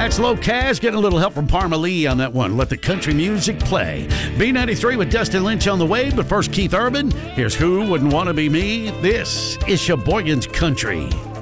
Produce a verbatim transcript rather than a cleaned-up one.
That's Low Cash getting a little help from Parma Lee on that one. Let the country music play. B ninety-three with Dustin Lynch on the way, but first Keith Urban. Here's Who Wouldn't Want to Be Me. This is Sheboygan's Country.